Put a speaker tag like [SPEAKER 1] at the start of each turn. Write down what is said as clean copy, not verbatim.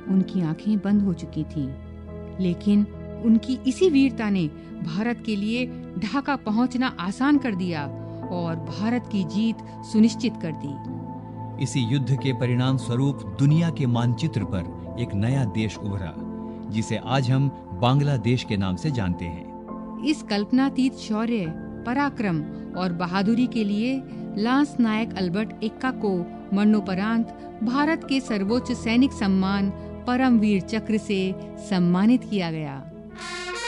[SPEAKER 1] उनकी आंखें बंद हो चुकी थीं। लेकिन उनकी इसी वीरता ने भारत के लिए ढाका पहुंचना आसान कर दिया और भारत की जीत सुनिश्चित कर दी।
[SPEAKER 2] इसी युद्ध के परिणाम स्वरूप दुनिया के मानचित्र पर एक नया देश उभरा, जिसे आज हम बांग्लादेश के नाम से जानते हैं।
[SPEAKER 1] इस कल्पनातीत शौर्य, पराक्रम और बहादुरी के लिए लांस नायक अल्बर्ट एक्का को मरणोपरांत भारत के सर्वोच्च सैनिक सम्मान परमवीर चक्र से सम्मानित किया गया।